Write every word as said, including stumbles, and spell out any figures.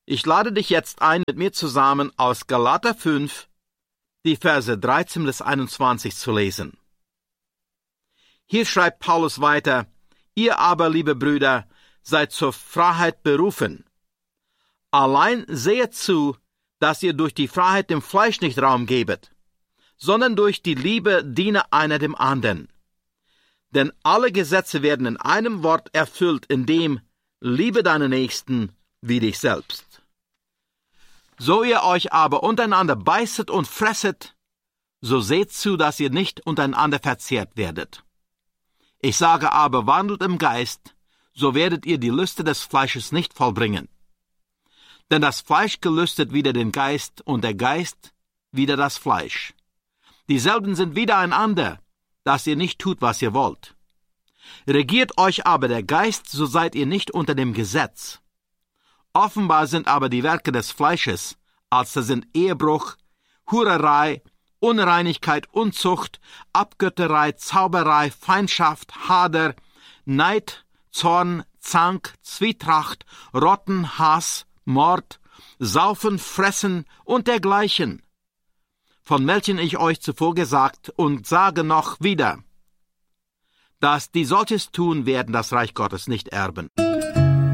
Ich lade dich jetzt ein, mit mir zusammen aus Galater fünf die Verse dreizehn bis einundzwanzig zu lesen. Hier schreibt Paulus weiter: Ihr aber, liebe Brüder, seid zur Freiheit berufen. Allein sehet zu, dass ihr durch die Freiheit dem Fleisch nicht Raum gebet, sondern durch die Liebe diene einer dem anderen. Denn alle Gesetze werden in einem Wort erfüllt, in dem: Liebe deinen Nächsten wie dich selbst. So ihr euch aber untereinander beißet und fresset, so seht zu, dass ihr nicht untereinander verzehrt werdet. Ich sage aber, wandelt im Geist, so werdet ihr die Lüste des Fleisches nicht vollbringen. Denn das Fleisch gelüstet wider den Geist, und der Geist wider das Fleisch. Dieselben sind widereinander, dass ihr nicht tut, was ihr wollt. Regiert euch aber der Geist, so seid ihr nicht unter dem Gesetz. Offenbar sind aber die Werke des Fleisches, als da sind Ehebruch, Hurerei, Unreinigkeit, Unzucht, Abgötterei, Zauberei, Feindschaft, Hader, Neid, Zorn, Zank, Zwietracht, Rotten, Hass, Mord, Saufen, Fressen und dergleichen, von welchen ich euch zuvor gesagt und sage noch wieder, dass die solches tun, werden das Reich Gottes nicht erben.